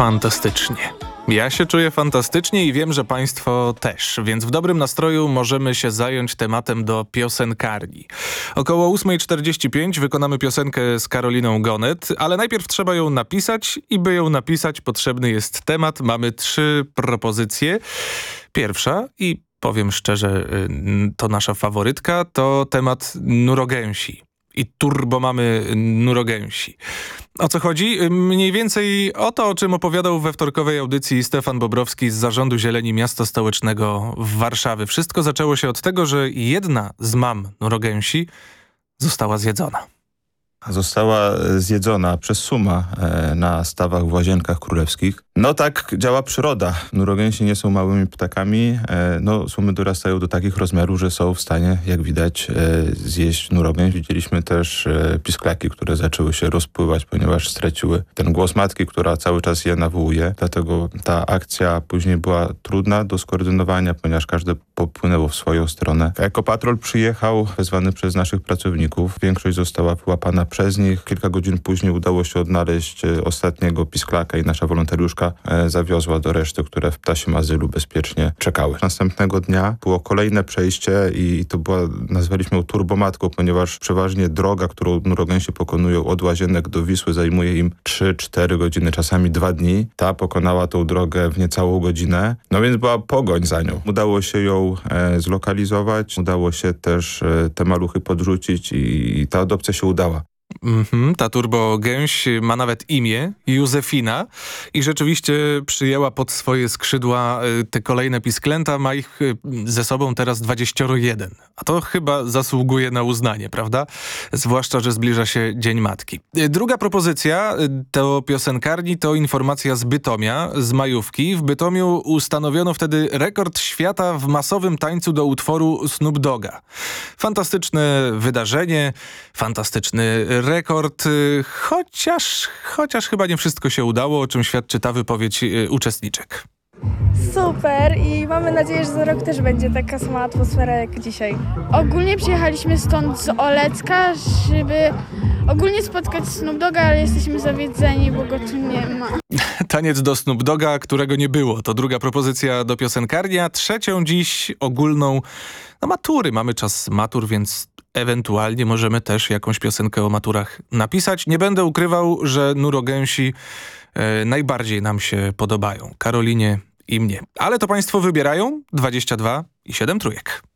Fantastycznie. Ja się czuję fantastycznie i wiem, że państwo też, więc w dobrym nastroju możemy się zająć tematem do piosenkarni. Około 8:45 wykonamy piosenkę z Karoliną Gonet, ale najpierw trzeba ją napisać i by ją napisać potrzebny jest temat. Mamy 3 propozycje. Pierwsza i powiem szczerze, to nasza faworytka, to temat nurogęsi. I turbo mamy nurogęsi. O co chodzi? Mniej więcej o to, o czym opowiadał we wtorkowej audycji Stefan Bobrowski z Zarządu Zieleni Miasta Stołecznego w Warszawie. Wszystko zaczęło się od tego, że jedna z mam nurogęsi została zjedzona. Została zjedzona przez suma na stawach w Łazienkach Królewskich. No tak działa przyroda. Nurogęsi nie są małymi ptakami. Sumy dorastają do takich rozmiarów, że są w stanie, jak widać, zjeść nurogęś. Widzieliśmy też pisklaki, które zaczęły się rozpływać, ponieważ straciły ten głos matki, która cały czas je nawołuje. Dlatego ta akcja później była trudna do skoordynowania, ponieważ każde popłynęło w swoją stronę. Ekopatrol przyjechał, wezwany przez naszych pracowników. Większość została wyłapana przez nich. Kilka godzin później udało się odnaleźć ostatniego pisklaka i nasza wolontariuszka zawiozła do reszty, które w ptasim azylu bezpiecznie czekały. Następnego dnia było kolejne przejście i to była, nazwaliśmy ją turbomatką, ponieważ przeważnie droga, którą nurogęsie pokonują od Łazienek do Wisły, zajmuje im 3-4 godziny, czasami 2 dni. Ta pokonała tą drogę w niecałą godzinę, no więc była pogoń za nią. Udało się ją zlokalizować, udało się też te maluchy podrzucić i ta adopcja się udała. Ta turbogęś ma nawet imię, Józefina, i rzeczywiście przyjęła pod swoje skrzydła te kolejne pisklęta. Ma ich ze sobą teraz 21. A to chyba zasługuje na uznanie, prawda? Zwłaszcza, że zbliża się Dzień Matki. Druga propozycja do piosenkarni to informacja z Bytomia, z majówki. W Bytomiu ustanowiono wtedy rekord świata w masowym tańcu do utworu Snoop Dogga. Fantastyczne wydarzenie, fantastyczny rekord, chociaż chyba nie wszystko się udało, o czym świadczy ta wypowiedź uczestniczek. Super i mamy nadzieję, że za rok też będzie taka sama atmosfera jak dzisiaj. Ogólnie przyjechaliśmy stąd z Olecka, żeby ogólnie spotkać Snoop Dogga, ale jesteśmy zawiedzeni, bo go tu nie ma. Taniec do Snoop Dogga, którego nie było. To druga propozycja do piosenkarni, a trzecią dziś ogólną matury. Mamy czas matur, więc ewentualnie możemy też jakąś piosenkę o maturach napisać. Nie będę ukrywał, że nurogęsi najbardziej nam się podobają. Karolinie i mnie. Ale to państwo wybierają 22 i 7 trójek.